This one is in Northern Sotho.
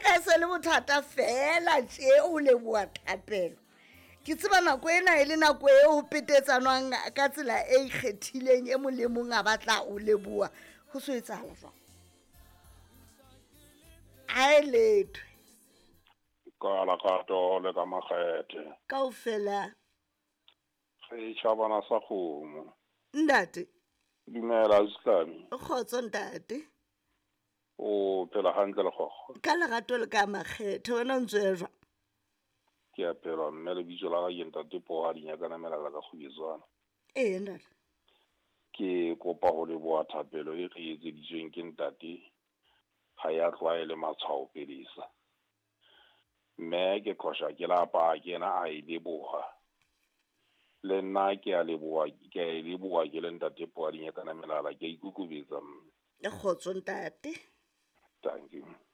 ka se le bothata fela tje o leboa thapelo ke tseba nako ena e le nako e o petetsanwang ka tsela e ikgethileng e mong le mong a batla o leboa ho so etsahala jwang a e lethwe ka lakato le ka makgethe kaofela re tjhabana sa kgomo ntate dumela Islami kgotso ntate o phela hantle le khokho ka lerato le ka makgethe wena o ntse jwang ke a phela mme le bitso la ga ke ntate Poha Dinyakana Melala ka Kgobetswana ntate ke kopa ho leboha thapelo e re etseditsweng ke ntate ha ya tlwaele matshwao pelisa mme ke qosha ke lapa kena a e leboha le nna ke a leboha ke le ntate Poha Dinyakana Melala ke ikukubetsa kgotso ntate thank you